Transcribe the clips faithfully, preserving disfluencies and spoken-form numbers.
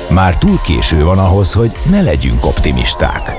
Már túl késő van ahhoz, hogy ne legyünk optimisták.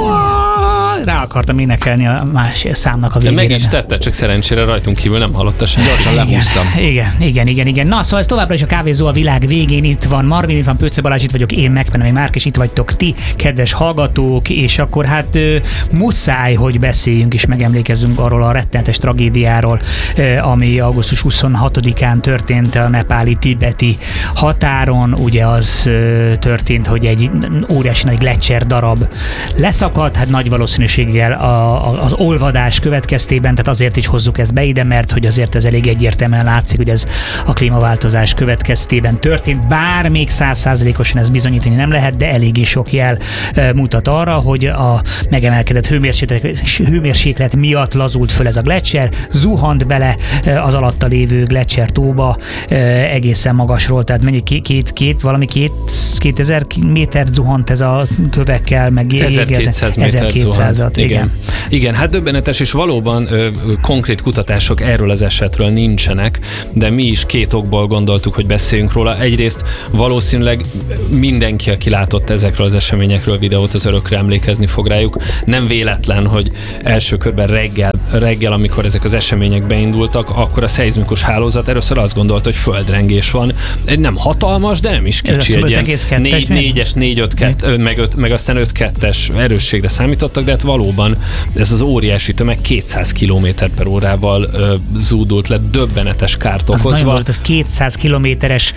Rá akartam énekelni a más számnak a végére. De meg is tette, csak szerencsére rajtunk kívül nem hallotta sem. Gyorsan lehúztam. Igen, igen, igen, igen. Na, szóval ez továbbra is a Kávézó a világ végén. Itt van Marvin, itt van Pőce Balázs, itt vagyok én, Megpenemi Márk, és itt vagytok ti, kedves hallgatók, és akkor hát ö, muszáj, hogy beszéljünk és megemlékezzünk arról a rettenetes tragédiáról, ö, ami augusztus huszonhatodikán történt a nepáli-tibeti határon. Ugye az ö, történt, hogy egy óriási nagy gletszer darab leszakadt, hát nagy valószínűséggel A, a, az olvadás következtében, tehát azért is hozzuk ezt be ide, mert hogy azért ez elég egyértelműen látszik, hogy ez a klímaváltozás következtében történt, bár még száz százalékosan ez bizonyítani nem lehet, de eléggé sok jel e, mutat arra, hogy a megemelkedett hőmérséklet, hőmérséklet miatt lazult föl ez a gletszer, zuhant bele e, az alatta lévő gletszer tóba e, egészen magasról, tehát mennyi két, két, két valami két, kétezer métert zuhant ez a kövekkel, meg ezerkétszáz métert zuhant. Igen. Igen. Igen, hát döbbenetes, és valóban ö, konkrét kutatások erről az esetről nincsenek, de mi is két okból gondoltuk, hogy beszéljünk róla. Egyrészt valószínűleg mindenki, aki látott ezekről az eseményekről videót, az örökre emlékezni fog rájuk. Nem véletlen, hogy első körben reggel, reggel, amikor ezek az események beindultak, akkor a szeizmikus hálózat először azt gondolta, hogy földrengés van. Egy nem hatalmas, de nem is kicsi. Egy ilyen négy, négyes, négy, öt, kett, meg, öt, meg aztán öt kettes erősségre számítottak, de hát valóban ez az óriási tömeg kétszáz kilométer per órával ö, zúdult le, döbbenetes kárt okozva. Az nagyon volt, ez kétszáz kilométeres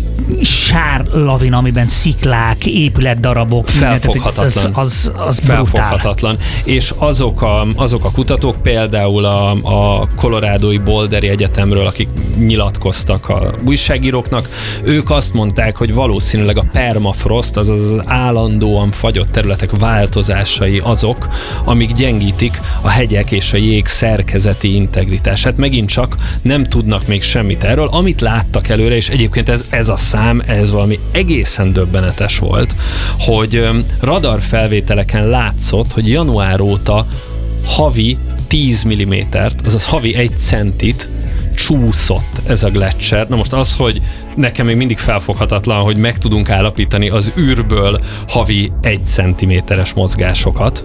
sárlavin, amiben sziklák, épületdarabok. Felfoghatatlan. Az, az, az Felfoghatatlan. És azok a, azok a kutatók, például a, a Colorado-i Boulderi Egyetemről, akik nyilatkoztak a újságíróknak, ők azt mondták, hogy valószínűleg a permafrost, azaz az állandóan fagyott területek változásai azok, amik gyengítik a hegyek és a jég szerkezeti integritását. Megint csak nem tudnak még semmit erről, amit láttak előre, és egyébként ez, ez a szám, ez valami egészen döbbenetes volt, hogy radarfelvételeken látszott, hogy január óta havi tíz millimétert, azaz havi egy centit csúszott ez a gletszer. Na most az, hogy nekem még mindig felfoghatatlan, hogy meg tudunk állapítani az űrből havi egy centiméteres mozgásokat,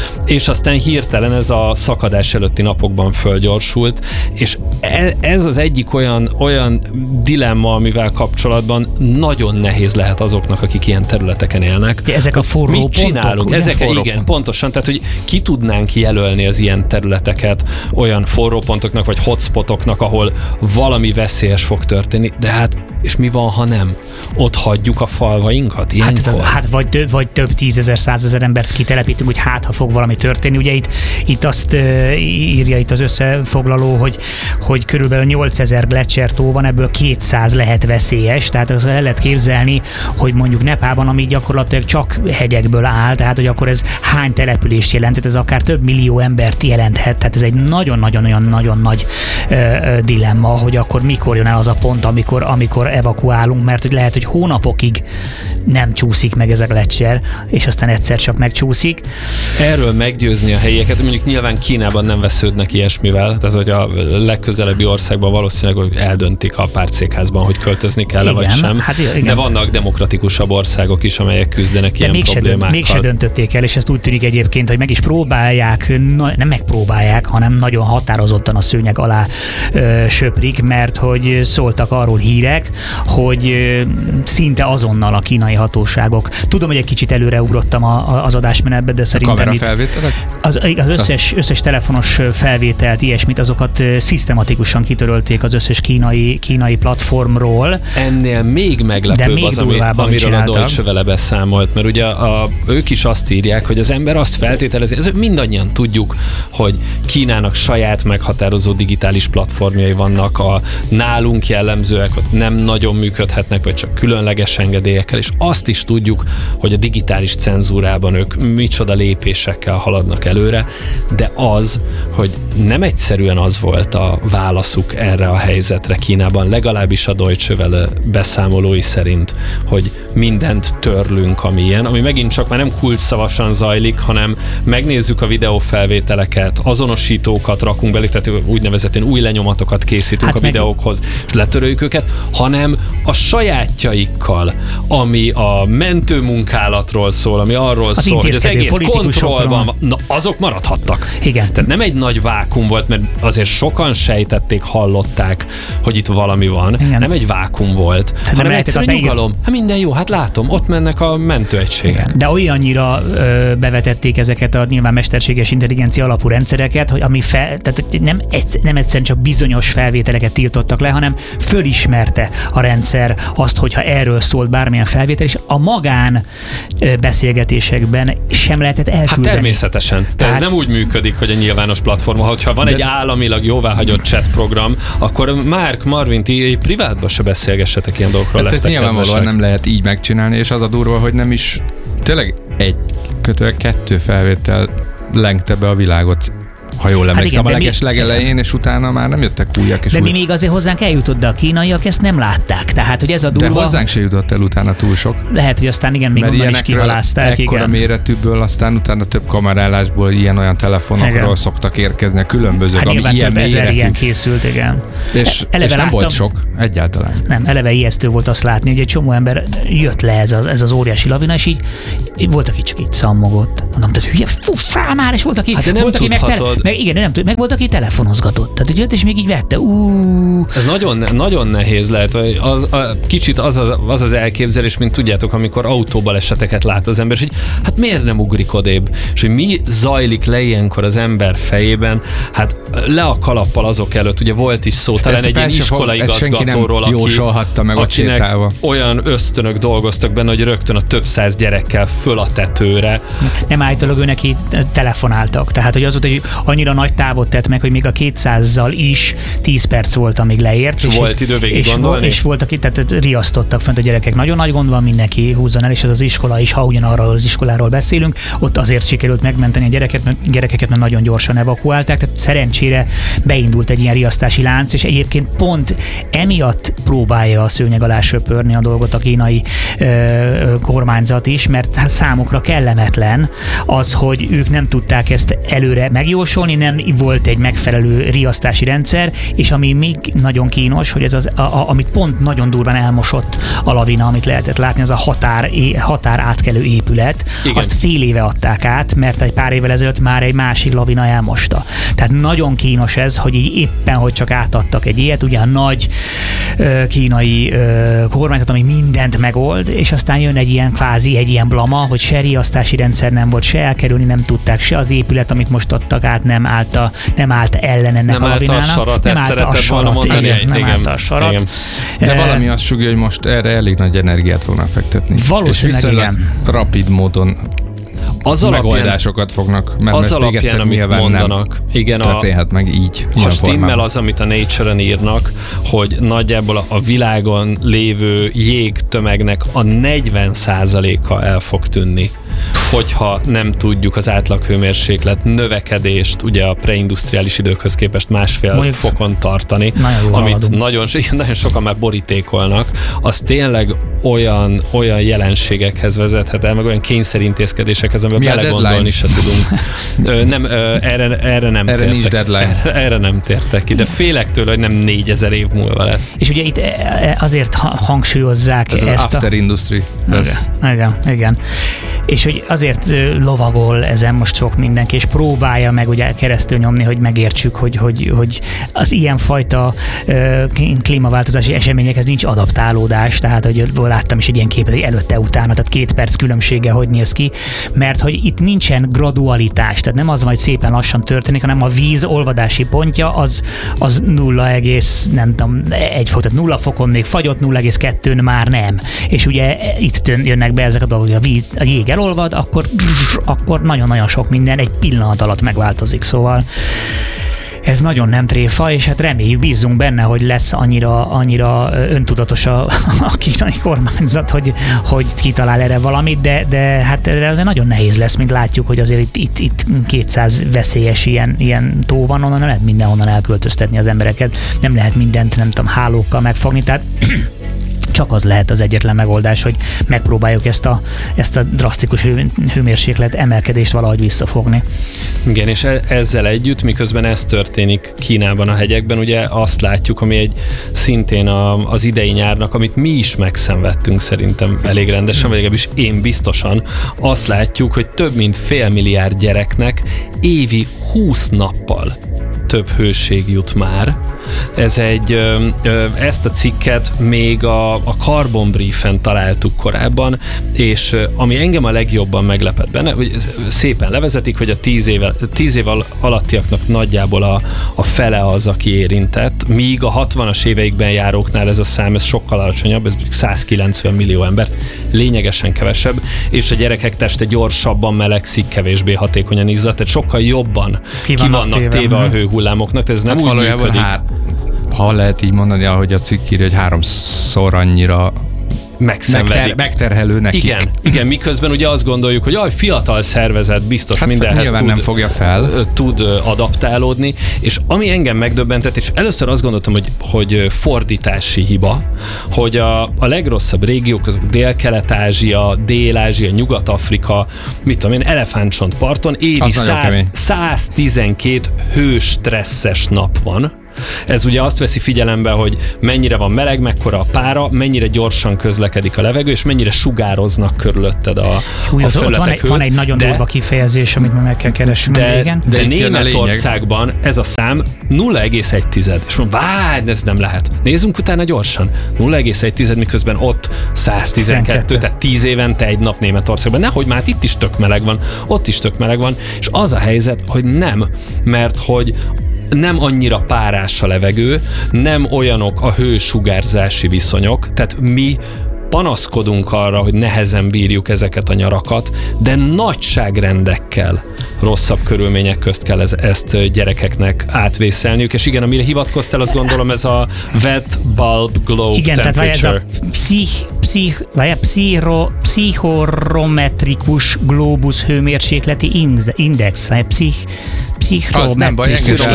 és aztán hirtelen ez a szakadás előtti napokban fölgyorsult, és ez az egyik olyan, olyan dilemma, amivel kapcsolatban nagyon nehéz lehet azoknak, akik ilyen területeken élnek. Ezek a forró mit pontok? Csinálunk? Ezek, forró igen, pont. pontosan, tehát hogy ki tudnánk jelölni az ilyen területeket olyan forró pontoknak, vagy hotspotoknak, ahol valami veszélyes fog történni, de hát és mi van, ha nem? Ott hagyjuk a falvainkat ilyenkor? Hát, hát vagy, több, vagy több tízezer, százezer embert kitelepítünk, hogy hát, ha fog valami történni. Ugye itt, itt azt uh, írja itt az összefoglaló, hogy, hogy körülbelül nyolcezer gletszertó van, ebből kétszáz lehet veszélyes, tehát az el lehet képzelni, hogy mondjuk Nepálban, ami gyakorlatilag csak hegyekből áll, tehát hogy akkor ez hány települést jelent, tehát ez akár több millió embert jelenthet, tehát ez egy nagyon-nagyon-nagyon-nagyon nagy uh, dilemma, hogy akkor mikor jön el az a pont, amikor, amikor evakuálunk, mert hogy lehet, hogy hónapokig nem csúszik meg ez a gletszer, és aztán egyszer csak megcsúszik. Erről meggyőzni a helyieket, mondjuk nyilván Kínában nem vesződnek ilyesmivel, tehát hogy a legközelebbi országban valószínűleg hogy eldöntik a pártszékházban, hogy költözni kell-e vagy sem, hát igen. De vannak demokratikusabb országok is, amelyek küzdenek de ilyen mégse problémákkal. Dönt, mégse döntötték el, és ezt úgy tűnik egyébként, hogy meg is próbálják, na, nem megpróbálják, hanem nagyon határozottan a szőnyeg alá ö, söprik, mert hogy szóltak arról hírek, hogy ö, szinte azonnal a kínai hatóságok. Tudom, hogy egy kicsit előreugrottam a, a, az adásmenetbe, de szerintem itt az, az összes, összes telefonos felvételt, ilyesmit, azokat szisztematikusan kitörölték az összes kínai, kínai platformról. Ennél még meglepőbb még az, ami, amiről a Deutsche Welle beszámolt, mert ugye a, ők is azt írják, hogy az ember azt feltételezi, ez mindannyian tudjuk, hogy Kínának saját meghatározó digitális platformjai vannak, a nálunk jellemzőek ott nem nagyon működhetnek, vagy csak különleges engedélyekkel, és azt is tudjuk, hogy a digitális cenzúrában ők micsoda lépésekkel haladnak előre, de az, hogy nem egyszerűen az volt a válaszuk erre a helyzetre Kínában, legalábbis a Deutsche Welle beszámolói szerint, hogy mindent törlünk, ami ilyen, ami megint csak már nem kulcsszavasan zajlik, hanem megnézzük a videófelvételeket, azonosítókat rakunk belé, tehát úgynevezett új lenyomatokat készítünk hát a videókhoz, és letöröljük őket, hanem hanem a sajátjaikkal, ami a mentőmunkálatról szól, ami arról az szól, hogy az egész kontrollban, na azok maradhattak. Igen. Tehát nem egy nagy vákum volt, mert azért sokan sejtették, hallották, hogy itt valami van. Igen. Nem egy vákum volt, tehát hanem egyszerűen nyugalom. Hát minden jó, hát látom, ott mennek a mentőegységek. Igen. De olyannyira ö, bevetették ezeket a nyilván mesterséges intelligencia alapú rendszereket, hogy ami fel, tehát nem, egyszer, nem egyszerűen csak bizonyos felvételeket tiltottak le, hanem fölismerte a rendszer azt, hogyha erről szólt bármilyen felvétel, és a magán ö, beszélgetésekben sem lehetett elküldeni. Hát természetesen. Tehát ez nem úgy működik, hogy a nyilvános platforma, hogyha van de... egy államilag jóváhagyott chat program, akkor Márk, Marvin, ti privátban se beszélgessetek ilyen dolgokról. Hát ezt nyilvánvalóan nem lehet így megcsinálni, és az a durva, hogy nem is tényleg egy kötőleg kettő felvétel lengte be a világot, ha jól emlékszem, hát a leges legelején, és utána már nem jöttek újak. És de új... mi még azért hozzánk eljutott, de a kínaiak ezt nem látták. Tehát, hogy ez a durva... De hozzánk se jutott el utána túl sok. Lehet, hogy aztán igen, még onnan is kihalázták. Ekkora méretűből, aztán utána több kamerálásból ilyen-olyan telefonokról igen. szoktak érkezni, különbözők, hát ami ilyen méretű. Ilyen készült, igen. És, és nem láttam, volt sok, egyáltalán. Nem, eleve ijesztő volt azt látni, hogy egy csomó ember jött le ez az, ez az óriási lavina, és így, így volt, aki csak így szammogott. Mondom, tehát hülye, fussál már, és volt, aki, hát nem volt, aki meg, tele, meg, igen, nem tud, meg volt, aki telefonozgatott. Tehát így jött, és még így vette. Ú. Ez nagyon, nagyon nehéz lehet. Az, a, kicsit az, az az az elképzelés, mint tudjátok, amikor autóbaleseteket lát az ember, és hogy hát miért nem ugrik odébb? És hogy mi zajlik le ilyenkor az ember fejében? Hát le a kalappal azok előtt. Ugye volt is szó, talán egy ilyen iskolaigazgatóról, aki, meg akinek olyan ösztönök dolgoztak benne, hogy rögtön a több száz gyerekkel föl a tetőre. Nem állítólag ő neki telefonáltak. Tehát, hogy az volt, hogy annyira nagy távot tett meg, hogy még a kétszázzal is tíz perc volt, amíg leért. És, és volt idő végig és, gondolni? És volt, aki tehát riasztottak fönt a gyerekek. Nagyon nagy gond van, mindenki húzzon el, és ez az iskola is, ha ugyanarról az iskoláról beszélünk, ott azért sikerült megmenteni a gyereket, mert gyerekeket, mert nagyon gyorsan evakuálták. Tehát szerencsére beindult egy ilyen riasztási lánc, és egyébként pont emiatt próbálja a szőnyeg alá söpörni a dolgot a kínai ö, kormányzat is, mert hát számukra kellemetlen az, hogy ők nem tudták ezt előre megjósolni, nem volt egy megfelelő riasztási rendszer, és ami még nagyon kínos, hogy ez az, a, a, amit pont nagyon durván elmosott a lavina, amit lehetett látni, az a határ, határ átkelő épület. Igen. Azt fél éve adták át, mert egy pár évvel ezelőtt már egy másik lavina elmosta. Tehát nagyon kínos ez, hogy így éppen, hogy csak átadtak egy ilyet, ugye a nagy ö, kínai ö, kormányzat, ami mindent megold, és aztán jön egy ilyen kvázi, egy ilyen blama, hogy se riasztási rendszer nem volt, se elkerülni nem tudták, se az épület, amit most adtak át, nem állt, a, nem állt ellen ennek nem a lavinának. Nem állt a sarat, ezt szeretett volna mondani. Igen, nem állt a sarat. Igen. De valami azt sugja, hogy most erre elég nagy energiát fognak fektetni. Valószínűleg és igen. rapid módon az megoldásokat fognak, mert az alapján, amit mondanak. Igen, történhet meg így. Ha stimmel az, amit a Nature-en írnak, hogy nagyjából a világon lévő jégtömegnek a negyven százaléka el fog tűnni, hogyha nem tudjuk az átlaghőmérséklet növekedést ugye a preindustriális időkhöz képest másfél Mondjuk fokon tartani, amit nagyon, nagyon sokan már borítékolnak, az tényleg olyan, olyan jelenségekhez vezethet el, meg olyan kényszerintézkedésekhez, amiben belegondolni se tudunk. Ö, nem, ö, erre, erre nem erre tértek. Erre, erre nem tértek ki, de félek tőle, hogy nem négyezer év múlva lesz. És ugye itt azért hangsúlyozzák Ez ezt az after a... industry. Igen, igen, igen. És hogy azért lovagol ezen most sok mindenki, és próbálja meg ugye keresztül nyomni, hogy megértsük, hogy, hogy, hogy az ilyenfajta uh, klímaváltozási eseményekhez nincs adaptálódás, tehát hogy láttam is egy ilyen képet, hogy előtte-utána, tehát két perc különbsége hogy néz ki, mert hogy itt nincsen gradualitás, tehát nem az van, hogy szépen lassan történik, hanem a víz olvadási pontja az, az nulla egész, nem tudom, egy fok, tehát nulla fokon még fagyott, nulla egész kettőn már nem. És ugye itt jönnek be ezek a dolgok, hogy a víz, a jég elolvad, akkor, akkor nagyon-nagyon sok minden egy pillanat alatt megváltozik, szóval ez nagyon nem tréfa, és hát reméljük, bízzunk benne, hogy lesz annyira, annyira öntudatos a, a kínai kormányzat, hogy, hogy kitalál erre valamit, de, de hát erre azért nagyon nehéz lesz, mint látjuk, hogy azért itt, itt, itt kétszáz veszélyes ilyen, ilyen tó van, onnan nem lehet mindenhonnan elköltöztetni az embereket, nem lehet mindent, nem tudom, hálókkal megfogni, tehát csak az lehet az egyetlen megoldás, hogy megpróbáljuk ezt a, ezt a drasztikus hő, hőmérséklet emelkedést valahogy visszafogni. Igen, és ezzel együtt, miközben ez történik Kínában a hegyekben, ugye azt látjuk, ami egy szintén a, az idei nyárnak, amit mi is megszenvedtünk szerintem elég rendesen, vagy legalábbis én biztosan, azt látjuk, hogy több mint fél milliárd gyereknek évi húsz nappal több hőség jut már. Ez egy, ö, ö, ezt a cikket még a, a Carbon Brief-en találtuk korábban, és ö, ami engem a legjobban meglepett benne, hogy szépen levezetik, hogy a tíz év, tíz év alattiaknak nagyjából a, a fele az, aki érintett, míg a hatvanas éveikben járóknál ez a szám, ez sokkal alacsonyabb, ez százkilencven millió embert, lényegesen kevesebb, és a gyerekek teste gyorsabban melegszik, kevésbé hatékonyan izzad, tehát sokkal jobban ki vannak, ki vannak téve, téve a hőhullámoknak, tehát ez nem hát úgy működik. Hár, ha lehet így mondani, ahogy a cikk írja, hogy háromszor annyira megter, megterhelő nekik. Igen, igen, miközben ugye azt gondoljuk, hogy aj, fiatal szervezet biztos hát mindenhez tud, nem fogja fel. tud adaptálódni, és ami engem megdöbbentett, és először azt gondoltam, hogy, hogy fordítási hiba, hogy a, a legrosszabb régiók, azok Dél-Kelet-Ázsia, Dél-Ázsia, Nyugat-Afrika, mit tudom én, elefántcsontparton évi száztizenkét hős stresszes nap van. Ez ugye azt veszi figyelembe, hogy mennyire van meleg, mekkora a pára, mennyire gyorsan közlekedik a levegő, és mennyire sugároznak körülötted a, Hú, a felületek. Van egy, van egy nagyon durva kifejezés, amit meg kell keresni. De, igen. de, de Németországban ez a szám nulla egész egy tized. És mondom, várj, ez nem lehet. Nézzünk utána gyorsan. nulla egész egy tized, miközben ott száztizenkettő, tehát tíz évente egy nap Németországban. Nehogy már itt is tök meleg van, ott is tök meleg van, és az a helyzet, hogy nem, mert hogy nem annyira párás a levegő, nem olyanok a hősugárzási viszonyok, tehát mi panaszkodunk arra, hogy nehezen bírjuk ezeket a nyarakat, de nagyságrendekkel rosszabb körülmények közt kell ez, ezt gyerekeknek átvészelniük, és igen, amire hivatkoztál, azt gondolom ez a wet bulb globe igen, temperature. Igen, tehát ez a pszich, pszich, vagy a pszichro, pszichorometrikus globus hőmérsékleti index, vagy pszich, Az nem baj,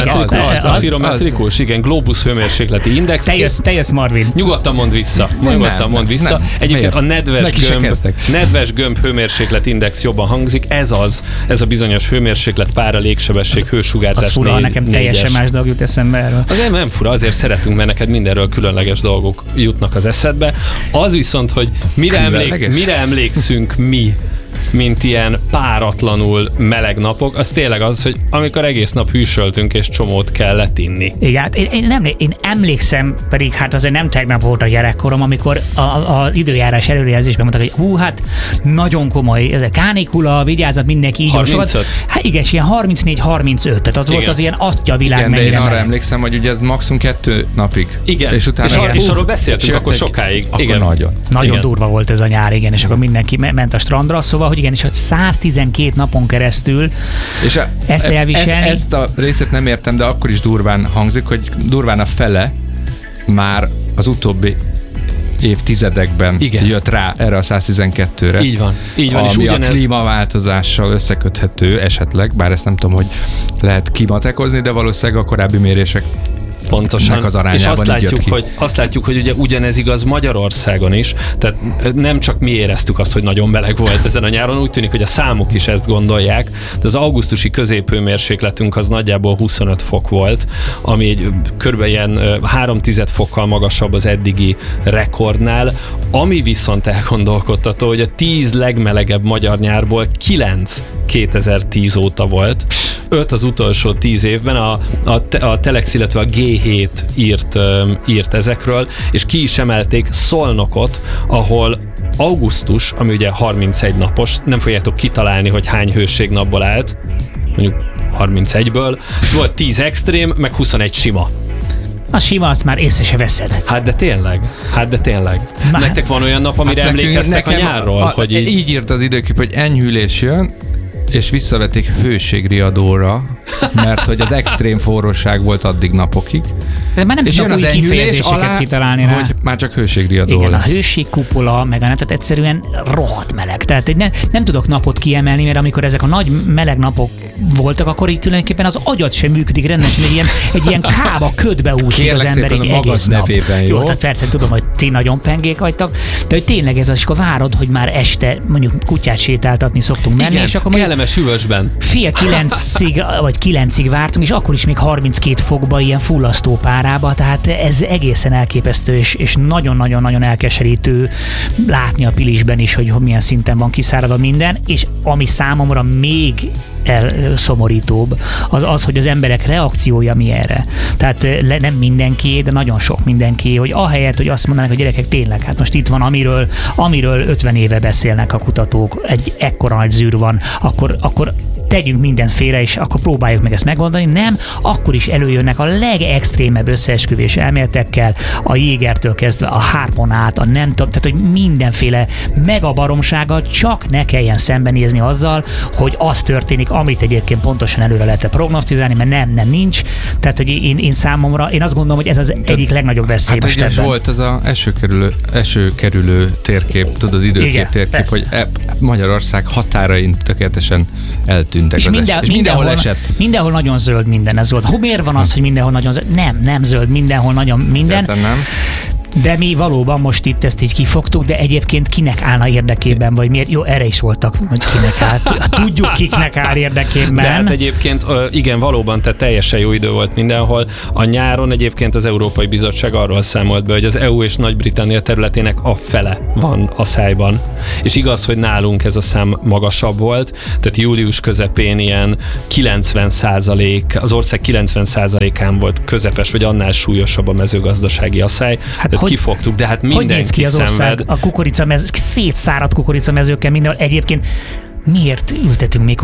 a szirometrikus, igen, globus hőmérsékleti index. Te jössz, te jössz, Marvin. Nyugodtan mondd vissza. Nem, nyugodtan nem, mondd vissza. Nem, Egyébként miért? a nedves gömb, nedves gömb hőmérséklet index jobban hangzik. Ez az, ez a bizonyos hőmérséklet, pára, légsebesség, hősugárzás. Az fura, négy, nekem teljesen más dolog jut eszembe erről. Az nem fura, azért szeretünk, mert neked mindenről különleges dolgok jutnak az eszedbe. Az viszont, hogy mire, emlék, mire emlékszünk mi, mint ilyen páratlanul meleg napok, az tényleg az, hogy amikor egész nap hűsöltünk és csomót kellett inni. Igen, hát én, én, emlé- én emlékszem, pedig hát azért nem tegnap volt a gyerekkorom, amikor az időjárás előrejelzésben mondtak, hogy hú, hát nagyon komoly, ez a kánikula, vigyázat, mindenki így harmincöt? Hát igen, ilyen harmincnégy harmincöt, tehát az igen. Volt az ilyen atya világ. Igen, de én arra emlékszem, hogy ugye ez maximum kettő napig. Igen, és, utána és, ar- és arról beszéltünk akkor sokáig. Akkor igen. nagyon. Nagyon igen. durva volt ez a nyár, igen, és akkor mindenki ment a strandra, szóval, hogy igen, és száztizenkét napon keresztül és a, ezt elviselni. Ez, ezt a részét nem értem, de akkor is durván hangzik, hogy durván a fele már az utóbbi évtizedekben igen. jött rá erre a száztizenkettőre. Így van. Így van. Ami és ugyanez... a klímaváltozással összeköthető esetleg, bár ezt nem tudom, hogy lehet kimatekozni, de valószínűleg a korábbi mérések pontosan. Az és azt látjuk, hogy, azt látjuk, hogy ugye ugyanez igaz Magyarországon is, tehát nem csak mi éreztük azt, hogy nagyon meleg volt ezen a nyáron, úgy tűnik, hogy a számok is ezt gondolják, de az augusztusi középhőmérsékletünk az nagyjából huszonöt fok volt, ami egy kb. Ilyen három tized fokkal magasabb az eddigi rekordnál, ami viszont elgondolkodtató, hogy a tíz legmelegebb magyar nyárból kilenc kétezer-tíz óta volt, öt az utolsó tíz évben, a, a, a Telex, illetve a gé hét írt, írt ezekről, és ki is emelték Szolnokot, ahol augusztus, ami ugye harmincegy napos, nem fogjátok kitalálni, hogy hány hőségnapból állt, mondjuk harmincegyből, volt tíz extrém, meg huszonegy sima. A sima, azt már észre se veszed. Hát de tényleg, hát de tényleg. Már... Nektek van olyan nap, amire hát emlékeztek a nyárról? A, hogy így... így írt az időkép, hogy enyhülés jön, és visszavették hőségriadóra mert hogy az extrém forróság volt addig napokig. De már nem és jön tudok az új enyhülés kifejezéseket alá, kitalálni rá. hogy már csak hőségriadó Igen, lesz. a hőségkupola, meg a tehát egyszerűen rohadt meleg. Tehát ne, nem tudok napot kiemelni, mert amikor ezek a nagy meleg napok voltak, akkor itt tulajdonképpen az agyat sem működik rendesen, egy ilyen, egy ilyen kába ködbe úszik Kérlek az ember szépen egy a magad egész nap. nevében, jó? Jó, tehát persze tudom, hogy ti nagyon pengék vagytok, de hogy tényleg ez az, és akkor várod, hogy már este mondjuk kutyát sétáltatni szoktunk menni, Igen, és akkor mondjuk kellemes hűvösben. fél kilencig, vagy kilencig vártunk, és akkor is még harminckét fokba ilyen fullasztó párába, tehát ez egészen elképesztő, és, és nagyon-nagyon-nagyon elkeserítő látni a Pilisben is, hogy milyen szinten van kiszáradva minden, és ami számomra még elszomorítóbb, az az, hogy az emberek reakciója mi erre. Tehát le, nem mindenki, de nagyon sok mindenki, hogy ahelyett, hogy azt mondanak, hogy gyerekek, tényleg, hát most itt van, amiről, amiről ötven éve beszélnek a kutatók, egy ekkora nagy zűr van, akkor, akkor tegyünk mindent félre, és akkor próbáljuk meg ezt megoldani. Nem, akkor is előjönnek a legextrémebb összeesküvés elméletekkel, a Jégertől kezdve a Harpon át, a nem tudom, tehát hogy mindenféle megabaromsággal, csak ne kelljen szembenézni azzal, hogy az történik, amit egyébként pontosan előre lehet prognosztizálni, mert nem, nem nincs. Tehát, hogy én, én számomra, én azt gondolom, hogy ez az Tehát, egyik legnagyobb veszély hát most egyes ebben. volt ez az esőkerülő, esőkerülő térkép, tudod, időkép Igen, térkép, persze. hogy e, Magyarország határain tökéletesen eltűntek És az minden, es, és mindenhol, mindenhol esett. Mindenhol nagyon zöld minden ez volt. Hogy miért van az, hogy mindenhol nagyon zöld? Nem, nem zöld, mindenhol nagyon minden. Értem, nem? De mi valóban most itt ezt így kifogtuk, de egyébként kinek állna érdekében, vagy miért? Jó, erre is voltak, hogy kinek áll. Tudjuk, kiknek áll érdekében. De hát egyébként igen, valóban, tehát teljesen jó idő volt mindenhol. A nyáron egyébként az Európai Bizottság arról számolt be, hogy az é u és Nagy-Britannia területének a fele van a szájban. És igaz, hogy nálunk ez a szám magasabb volt, tehát július közepén ilyen kilencven százalék, az ország kilencven százalékán volt közepes, vagy annál súlyosabb a mezőgazdasági asszály. Hát hogy, kifogtuk, de hát hogy néz mindenki ki az szenved. ország a kukoricamező, szétszáradt kukoricamezőkkel minden. Egyébként miért ültetünk mi